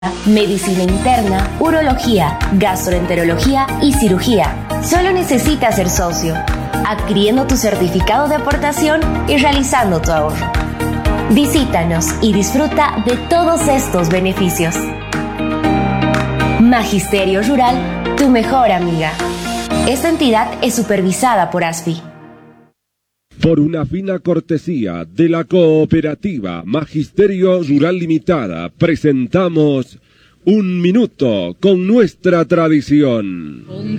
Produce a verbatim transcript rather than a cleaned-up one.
medicina interna, urología, gastroenterología y cirugía. Solo necesitas ser socio, adquiriendo tu certificado de aportación y realizando tu ahorro. Visítanos y disfruta de todos estos beneficios. Magisterio Rural, tu mejor amiga. Esta entidad es supervisada por ASFI. Por una fina cortesía de la cooperativa Magisterio Rural Limitada, presentamos Un Minuto con nuestra tradición.